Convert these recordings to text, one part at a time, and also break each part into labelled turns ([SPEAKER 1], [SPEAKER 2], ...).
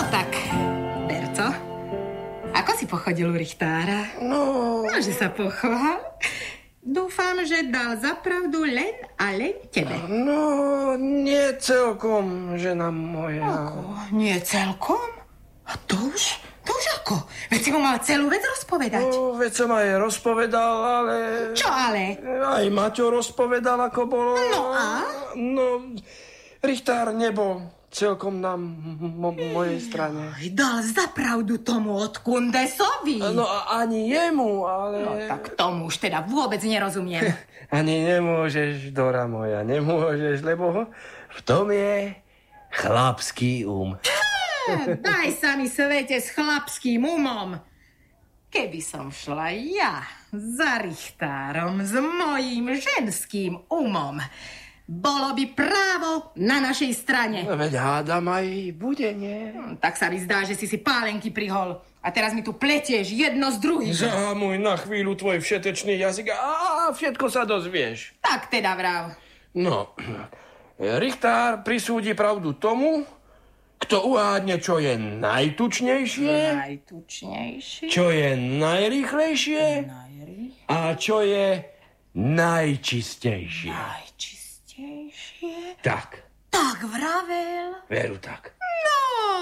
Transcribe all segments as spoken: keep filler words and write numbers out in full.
[SPEAKER 1] tak, Berco, ako si pochodil u Richtára?
[SPEAKER 2] No...
[SPEAKER 1] No, že sa pochoval. Dúfam, že dal zapravdu len a len tebe.
[SPEAKER 2] No, nie celkom, žena moja.
[SPEAKER 1] Ako? Nie celkom? A to už? To už ako? Veď si mu mal celú vec rozpovedať.
[SPEAKER 2] No, veď som aj rozpovedal, ale...
[SPEAKER 1] Čo ale?
[SPEAKER 2] Aj Maťo rozpovedal, ako bolo.
[SPEAKER 1] No a?
[SPEAKER 2] No, Richtár nebol celkom na mo- mojej strane.
[SPEAKER 1] Aj, dal zapravdu tomu od Kundesovi.
[SPEAKER 2] No a ani jemu, ale...
[SPEAKER 1] No tak tomu už teda vôbec nerozumiem.
[SPEAKER 2] Ani nemôžeš, Dora moja, nemôžeš, lebo v tom je chlapský um.
[SPEAKER 1] Daj sa mi svete s chlapským umom. Keby som šla ja za Richtárom s mojím ženským umom, bolo by právo na našej strane.
[SPEAKER 2] No, veď hádam aj bude, nie?
[SPEAKER 1] Hm, tak sa mi zdá, že si si pálenky prihol. A teraz mi tu pletieš jedno z druhým.
[SPEAKER 2] Zahamuj na chvíľu tvoj všetečný jazyk a všetko sa dozvieš.
[SPEAKER 1] Tak teda vrav.
[SPEAKER 2] No, Richtár prisúdi pravdu tomu, kto uhádne, čo je najtučnejšie,
[SPEAKER 1] Najtučnejší.
[SPEAKER 2] čo je najrýchlejšie
[SPEAKER 1] Najrý.
[SPEAKER 2] a čo je najčistejšie.
[SPEAKER 1] Najčistejšie.
[SPEAKER 2] Tak,
[SPEAKER 1] Tak vravel.
[SPEAKER 2] veru tak.
[SPEAKER 1] No,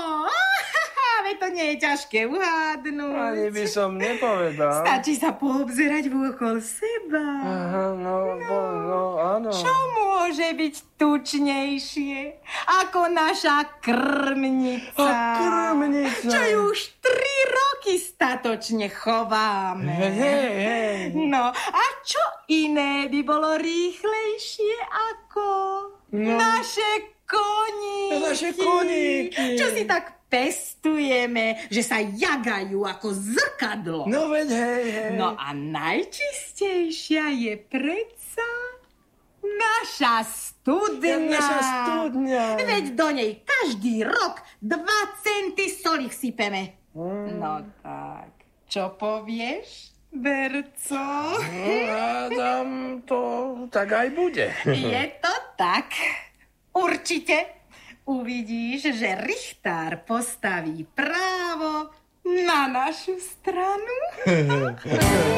[SPEAKER 1] veď to nie je ťažké uhádnuť.
[SPEAKER 2] Ani by som nepovedal.
[SPEAKER 1] Stačí sa poobzerať vôkol seba.
[SPEAKER 2] Aha, no, no, no, áno.
[SPEAKER 1] Čo môže byť tučnejšie ako naša krmnica?
[SPEAKER 2] A krmnica.
[SPEAKER 1] Čo ju už tri roky statočne chováme.
[SPEAKER 2] Hej, hej, hej.
[SPEAKER 1] No, a čo iné by bolo rýchlejšie ako
[SPEAKER 2] No.
[SPEAKER 1] naše koníky?
[SPEAKER 2] Naše koníky.
[SPEAKER 1] Čo si tak pestujeme, že sa jagajú ako zrkadlo.
[SPEAKER 2] No veď hej, hej.
[SPEAKER 1] No a najčistejšia je predsa naša studňa.
[SPEAKER 2] Naša studňa.
[SPEAKER 1] Veď do nej každý rok dva centy soli sypeme.
[SPEAKER 2] Mm.
[SPEAKER 1] No tak, čo povieš, Berco?
[SPEAKER 2] No, hádam, to tak aj bude.
[SPEAKER 1] Je to tak. Určite uvidíš, že Richtár postaví právo na našu stranu.